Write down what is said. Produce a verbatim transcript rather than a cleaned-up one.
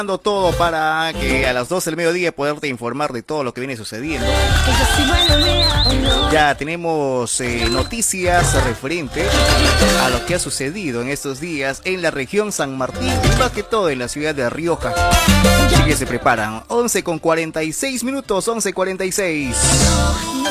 todo para que a las doce del mediodía poderte informar de todo lo que viene sucediendo. Ya tenemos eh, noticias referentes a lo que ha sucedido en estos días en la región San Martín y más que todo en la ciudad de Rioja. Así que se preparan. once con cuarenta y seis minutos, once cuarenta y seis.